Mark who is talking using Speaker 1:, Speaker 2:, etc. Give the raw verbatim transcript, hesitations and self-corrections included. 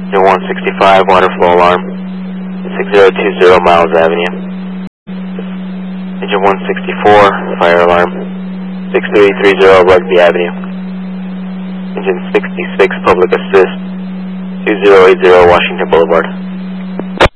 Speaker 1: Engine one sixty-five, water flow alarm, six zero two zero Miles Avenue. Engine one sixty-four, fire alarm, six three three zero Rugby Avenue. Engine sixty-six, public assist, two zero eight zero Washington Boulevard.